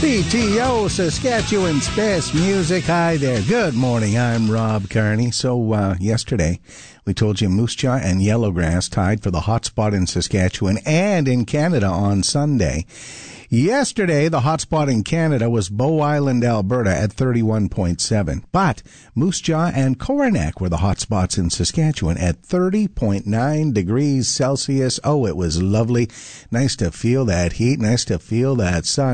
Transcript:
PTO, Saskatchewan's best music. Hi there. Good morning. I'm Rob Carney. So, yesterday, we told you Moose Jaw and Yellowgrass tied for the hot spot in Saskatchewan and in Canada on Sunday. Yesterday, the hot spot in Canada was Bow Island, Alberta at 31.7. But Moose Jaw and Coronach were the hot spots in Saskatchewan at 30.9 degrees Celsius. Oh, it was lovely. Nice to feel that heat. Nice to feel that sun.